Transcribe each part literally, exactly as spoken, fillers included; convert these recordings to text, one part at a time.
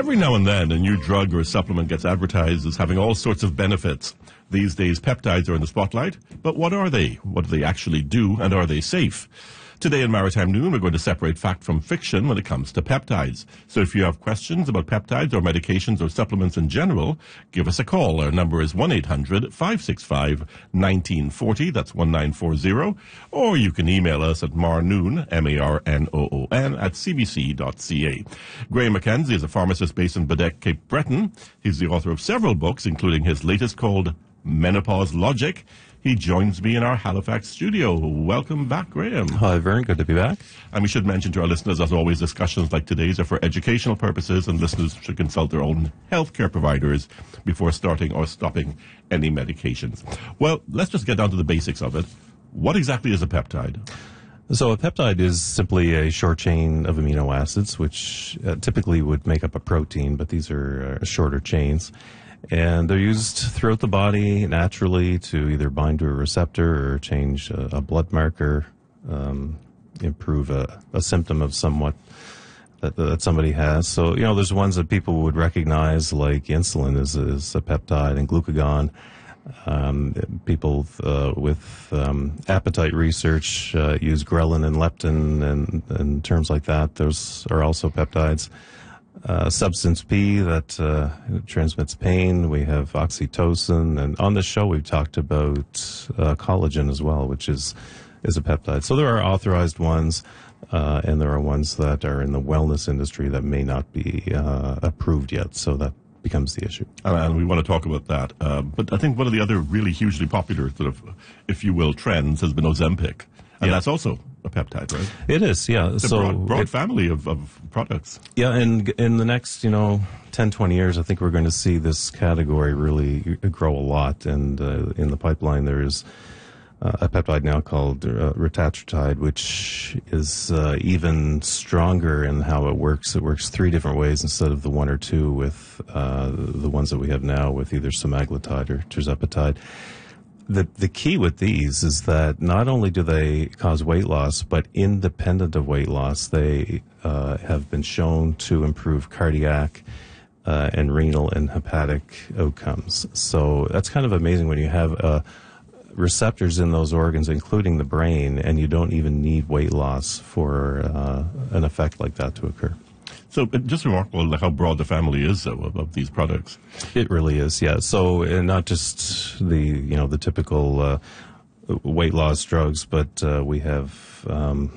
Every now and then, a new drug or supplement gets advertised as having all sorts of benefits. These days, peptides are in the spotlight. But what are they? What do they actually do? And are they safe? Today in Maritime Noon, we're going to separate fact from fiction when it comes to peptides. So if you have questions about peptides or medications or supplements in general, give us a call. Our number is one eight hundred five six five one nine four zero. That's one nine four zero. Or you can email us at marnoon, M A R N O O N, at c b c dot c a. Graham Mackenzie is a pharmacist based in Baddeck, Cape Breton. He's the author of several books, including his latest called Menopause Logic. He joins me in our Halifax studio. Welcome back, Graham. Hi, Vern. Good to be back. And we should mention to our listeners, as always, discussions like today's are for educational purposes, and listeners should consult their own healthcare providers before starting or stopping any medications. Well, let's just get down to the basics of it. What exactly is a peptide? So a peptide is simply a short chain of amino acids, which uh, typically would make up a protein, but these are uh, shorter chains. And they're used throughout the body naturally to either bind to a receptor or change a, a blood marker, um, improve a, a symptom of somewhat that, that somebody has. So, you know, there's ones that people would recognize, like insulin is, is a peptide, and glucagon. Um, people uh, with um, appetite research uh, use ghrelin and leptin and, and terms like that. Those are also peptides. Uh, substance P that uh, transmits pain. We have oxytocin, and on this show we've talked about uh, collagen as well, which is is a peptide. So there are authorized ones, uh, and there are ones that are in the wellness industry that may not be uh, approved yet. So that becomes the issue. And we want to talk about that. Uh, but I think one of the other really hugely popular sort of, if you will, trends has been Ozempic, and yeah. that's also a peptide, right? It is, yeah. It's so a broad, broad it, family of, of products. Yeah, and in the next, you know, ten, twenty years, I think we're going to see this category really grow a lot. And uh, in the pipeline, there is uh, a peptide now called uh, retatrutide, which is uh, even stronger in how it works. It works three different ways instead of the one or two with uh, the ones that we have now with either semaglutide or tirzepatide. The the key with these is that not only do they cause weight loss, but independent of weight loss, they uh, have been shown to improve cardiac uh, and renal and hepatic outcomes. So that's kind of amazing when you have uh, receptors in those organs, including the brain, and you don't even need weight loss for uh, an effect like that to occur. So it just remarkable how broad the family is though, of, of these products. It really is, yeah. So uh, not just the you know the typical uh, weight loss drugs, but uh, we have um,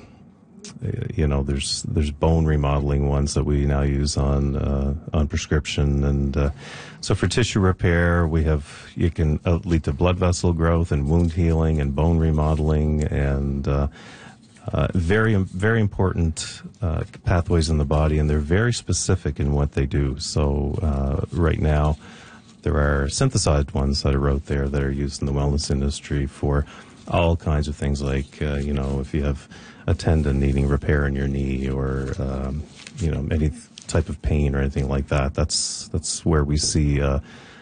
you know there's there's bone remodeling ones that we now use on uh, on prescription, and uh, so for tissue repair we have you can uh, lead to blood vessel growth and wound healing and bone remodeling and. Uh, Uh, very, very important uh, pathways in the body, and they're very specific in what they do. So uh, right now, there are synthesized ones that are out there that are used in the wellness industry for all kinds of things, like uh, you know, if you have a tendon needing repair in your knee, or um, you know, any type of pain or anything like that. That's that's where we see. Uh,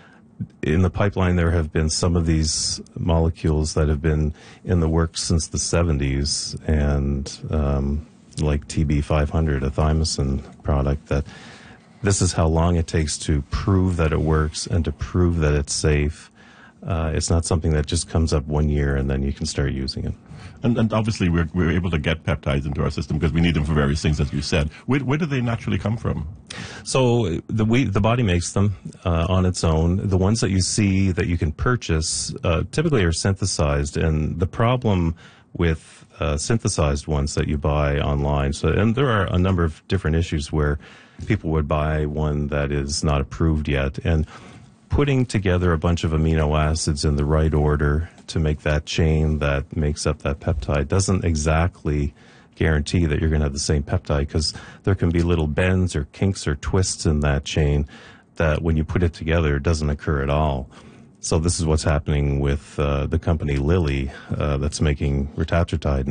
In the pipeline, there have been some of these molecules that have been in the works since the seventies, and um, like T B five hundred, a thymosin product, that this is how long it takes to prove that it works and to prove that it's safe. Uh, it's not something that just comes up one year and then you can start using it. And, and obviously, we're, we're able to get peptides into our system because we need them for various things, as you said. Where, where do they naturally come from? So the we, the body makes them uh, on its own. The ones that you see that you can purchase uh, typically are synthesized, and the problem with uh, synthesized ones that you buy online. So, and there are a number of different issues where people would buy one that is not approved yet, and putting together a bunch of amino acids in the right order to make that chain that makes up that peptide doesn't exactly guarantee that you're going to have the same peptide, because there can be little bends or kinks or twists in that chain that when you put it together, it doesn't occur at all. So this is what's happening with uh, the company Lilly uh, that's making retatrutide